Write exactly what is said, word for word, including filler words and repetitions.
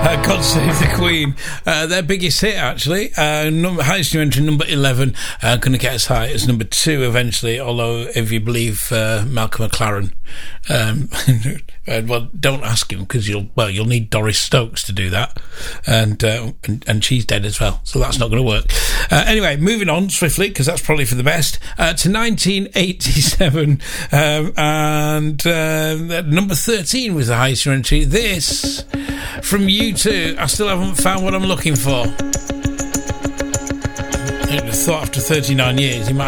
Uh, God Save the Queen. Uh, their biggest hit, actually. Uh, number, highest new entry, number eleven. Uh, going to get as high as number two eventually, although if you believe uh, Malcolm McLaren. Um, uh, well, don't ask him, because you'll, well, you'll need Doris Stokes to do that. And, uh, and, and she's dead as well, so that's not going to work. Uh, anyway, moving on swiftly, because that's probably for the best, uh, to nineteen eighty-seven. Um, and uh, number thirteen was the highest new entry. This from U two. I still haven't found what I'm looking for. I thought after thirty-nine years, you might